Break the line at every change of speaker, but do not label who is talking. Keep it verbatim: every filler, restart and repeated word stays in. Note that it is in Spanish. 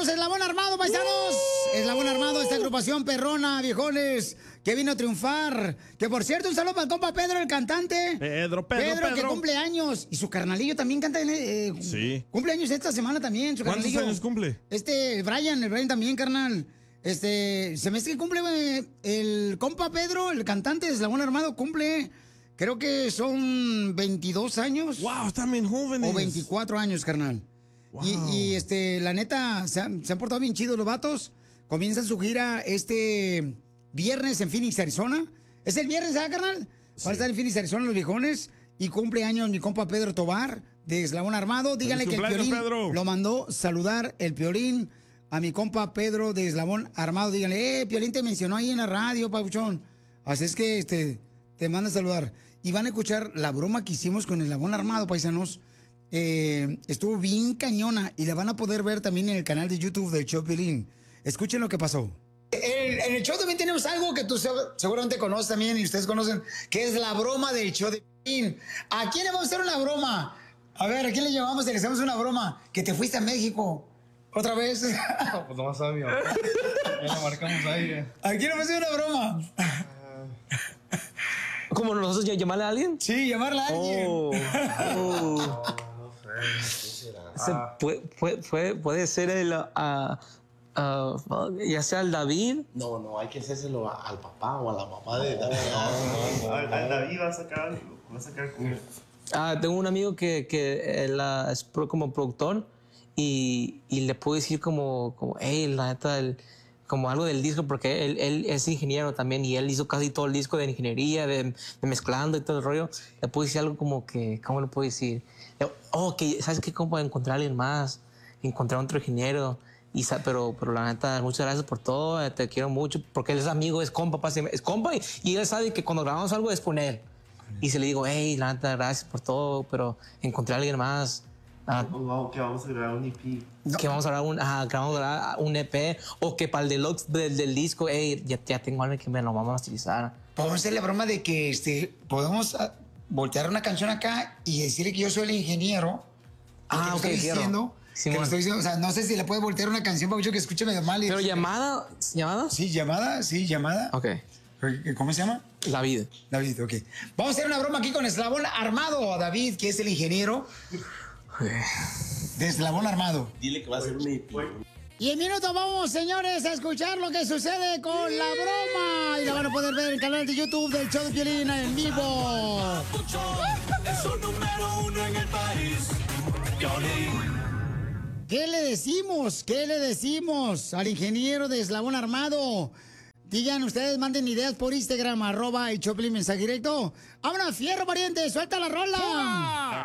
nosotros Eslabón Armado, paisanos. Eslabón Armado, esta agrupación perrona, viejones, que vino a triunfar. Que por cierto, un saludo para el compa Pedro, el cantante.
Pedro, Pedro,
Pedro,
Pedro.
que cumple años. Y su carnalillo también canta. Eh,
sí.
Cumple años esta semana también. Su
¿Cuántos
carnalillo.
años cumple?
Este, el Brian, el Brian también, carnal. Este, se me hace que cumple eh, el compa Pedro, el cantante de Eslabón Armado, cumple, creo que son veintidós años.
¡Wow! Están bien jóvenes.
O veinticuatro años, carnal.
Wow.
Y, y, este, la neta, se han, se han portado bien chidos los vatos. Comienzan su gira este viernes en Phoenix, Arizona. ¿Es el viernes, ah, carnal? Sí. Va a estar en Phoenix, Arizona, los viejones. Y cumple años mi compa Pedro Tobar, de Eslabón Armado. Díganle que el Piolín Pedro. Lo mandó saludar el Piolín a mi compa Pedro de Eslabón Armado. Díganle, eh, Piolín te mencionó ahí en la radio, papuchón. Así es que este, te manda a saludar. Y van a escuchar la broma que hicimos con Eslabón Armado, paisanos. Eh, estuvo bien cañona y la van a poder ver también en el canal de YouTube del show Piolín. Escuchen lo que pasó. En, en el show también tenemos algo que tú seguramente conoces también y ustedes conocen, que es la broma del show de Piolín. ¿A quién le vamos a hacer una broma? A ver, ¿a quién le llevamos y le hacemos una broma? Que te fuiste a México. ¿Otra vez?
No, pues nomás a mi mamá. Ya la marcamos ahí. Eh.
¿A quién le vamos a hacer una broma?
¿Cómo nosotros llamarle a alguien?
Sí, llamarle a alguien.
Oh, oh. Se puede, puede, puede, puede ser el, uh, uh, ya sea el David.
No, no, hay que hacérselo a, al papá o a la mamá de David.
No, no, no, al, al David va a sacar algo, va a sacar con él.
Ah, tengo un amigo que, que él, uh, es pro, como productor y, y le puedo decir como, como hey, la neta, el, como algo del disco, porque él, él es ingeniero también y él hizo casi todo el disco de ingeniería, de, de mezclando y todo el rollo. Le puedo decir algo como que, ¿cómo le puedo decir? Oh, que ¿sabes qué? ¿Cómo encontrar a alguien más? Encontrar otro ingeniero. Y, pero, pero la neta, muchas gracias por todo, te quiero mucho, porque él es amigo, es compa, es compa y, y él sabe que cuando grabamos algo es con él. Y se le digo, hey, la neta, gracias por todo, pero encontré a alguien más.
Ah, wow, que vamos a grabar un E P.
Que vamos a grabar un, ah, que vamos a grabar un E P, o que para el deluxe del, del disco, hey, ya, ya tengo a alguien que me lo vamos a masterizar.
Podemos hacer la broma de que este, podemos voltear una canción acá y decirle que yo soy el ingeniero.
Ah, ok,
estoy diciendo,
sí,
que lo estoy diciendo. O sea, no sé si le puede voltear una canción para que escuche medio mal. Y
¿Pero
dice,
llamada? ¿Llamada?
Sí, llamada, sí, llamada.
Ok.
¿Cómo se llama?
David.
David, ok. Vamos a hacer una broma aquí con Eslabón Armado. David, que es el ingeniero de Eslabón Armado.
Dile que va a ser un E P.
Y en minutos vamos, señores, a escuchar lo que sucede con la broma. Y la van a poder ver en el canal de YouTube del show de Piolín en vivo.
Es un número uno en el país. Piolín.
¿Qué le decimos? ¿Qué le decimos al ingeniero de Eslabón Armado? Digan ustedes, manden ideas por Instagram, arroba el Choplin mensaje directo. ¡Vámonos, fierro, pariente! ¡Suelta la rola!